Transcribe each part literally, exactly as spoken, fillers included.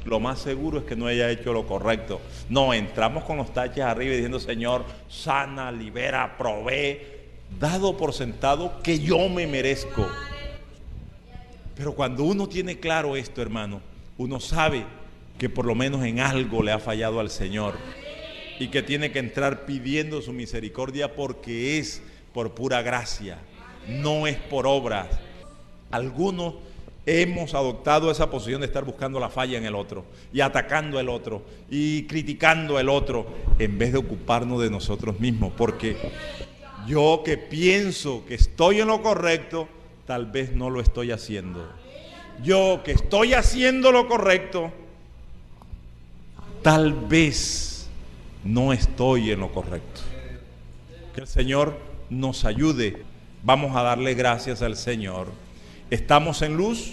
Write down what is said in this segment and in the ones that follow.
lo más seguro es que no haya hecho lo correcto. No, entramos con los taches arriba y diciendo, Señor, sana, libera, provee, dado por sentado que yo me merezco. Pero cuando uno tiene claro esto, hermano, uno sabe que por lo menos en algo le ha fallado al Señor y que tiene que entrar pidiendo su misericordia porque es por pura gracia, no es por obras. Algunos hemos adoptado esa posición de estar buscando la falla en el otro y atacando al otro y criticando al otro en vez de ocuparnos de nosotros mismos, porque yo que pienso que estoy en lo correcto, tal vez no lo estoy haciendo. Yo que estoy haciendo lo correcto, tal vez no estoy en lo correcto. Que el Señor nos ayude. Vamos a darle gracias al Señor. ¿Estamos en luz?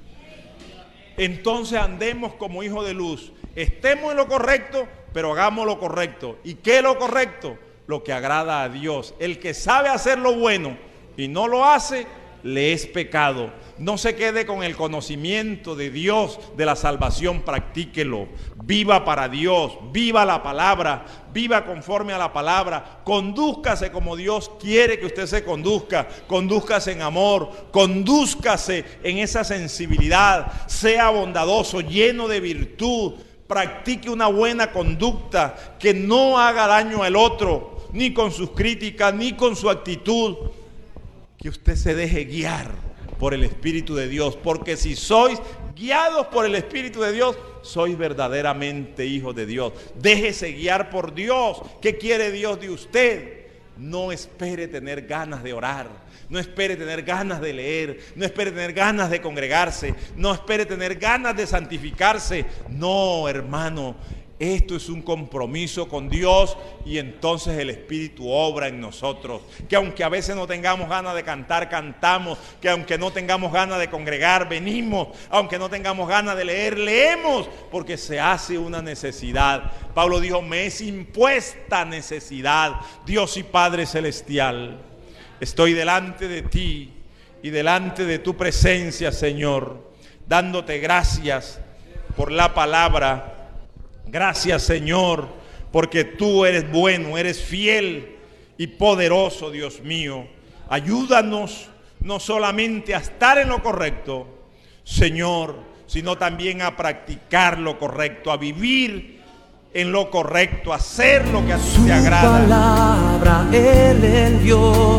Entonces andemos como hijos de luz. Estemos en lo correcto, pero hagamos lo correcto. ¿Y qué es lo correcto? Lo que agrada a Dios. El que sabe hacer lo bueno y no lo hace, le es pecado. No se quede con el conocimiento de Dios, de la salvación, practíquelo. Viva para Dios, viva la palabra, viva conforme a la palabra. Condúzcase como Dios quiere que usted se conduzca. Condúzcase en amor, condúzcase en esa sensibilidad. Sea bondadoso, lleno de virtud. Practique una buena conducta que no haga daño al otro, ni con sus críticas, ni con su actitud. Que usted se deje guiar por el Espíritu de Dios, porque si sois guiados por el Espíritu de Dios, sois verdaderamente hijos de Dios. Déjese guiar por Dios. ¿Qué quiere Dios de usted? No espere tener ganas de orar, no espere tener ganas de leer, no espere tener ganas de congregarse, no espere tener ganas de santificarse. No, hermano, esto es un compromiso con Dios y entonces el Espíritu obra en nosotros. Que aunque a veces no tengamos ganas de cantar, cantamos. Que aunque no tengamos ganas de congregar, venimos. Aunque no tengamos ganas de leer, leemos. Porque se hace una necesidad. Pablo dijo, me es impuesta necesidad. Dios y Padre Celestial, estoy delante de ti y delante de tu presencia, Señor, dándote gracias por la palabra. Gracias, Señor, porque tú eres bueno, eres fiel y poderoso, Dios mío. Ayúdanos no solamente a estar en lo correcto, Señor, sino también a practicar lo correcto, a vivir en lo correcto, a hacer lo que a ti te agrada. Su palabra Él envió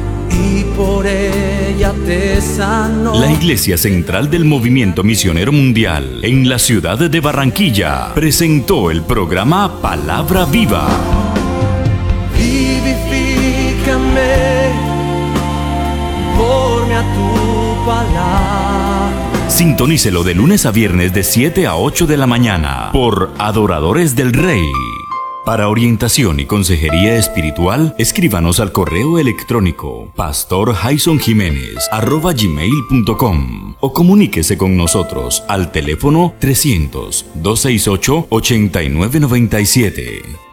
y por ella te sanó. La Iglesia Central del Movimiento Misionero Mundial en la ciudad de Barranquilla presentó el programa Palabra Viva. Vivifícame conforme a tu palabra. Sintonícelo de lunes a viernes de siete a ocho de la mañana por Adoradores del Rey. Para orientación y consejería espiritual, escríbanos al correo electrónico pastor jason jiménez arroba gmail punto com o comuníquese con nosotros al teléfono trescientos, doscientos sesenta y ocho, ochenta y nueve noventa y siete.